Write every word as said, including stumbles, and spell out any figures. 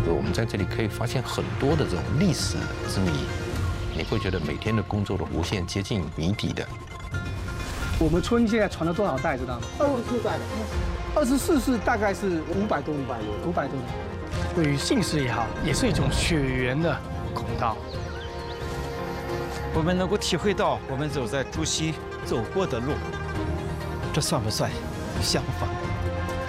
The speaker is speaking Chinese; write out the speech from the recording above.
而我们在这里可以发现很多的这种历史之谜，你会觉得每天的工作的无限接近谜底的。 我们村现在传了多少代，知道吗？二十四代了。二十四世大概是五百多年，五百多，五百多年。对于姓氏也好，也是一种血缘的孔道。 我们能够体会到我们走在朱熹走过的路，这算不算相仿？